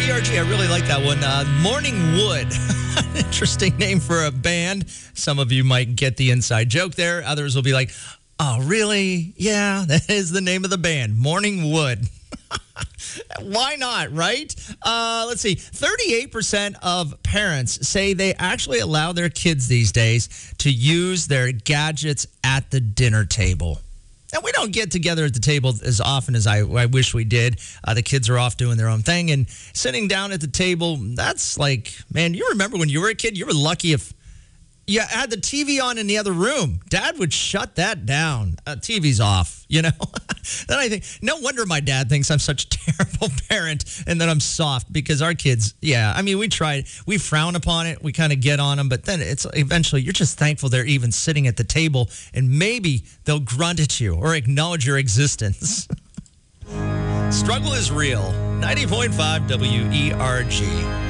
WERG, I really like that one. Morning Wood. Interesting name for a band. Some of you might get the inside joke there. Others will be like, oh, really? Yeah, that is the name of the band. Morning Wood. Why not, right? Let's see. 38% of parents say they actually allow their kids these days to use their gadgets at the dinner table. And we don't get together at the table as often as I wish we did. The kids are off doing their own thing. And sitting down at the table, that's like, man, you remember when you were a kid, you were lucky if you had the TV on in the other room. Dad would shut that down. TV's off, you know? Then I think, no wonder my dad thinks I'm such a terrible parent and that I'm soft because our kids, yeah, I mean, we frown upon it. We kind of get on them, but then it's eventually you're just thankful they're even sitting at the table and maybe they'll grunt at you or acknowledge your existence. Struggle is real. 90.5 WERG.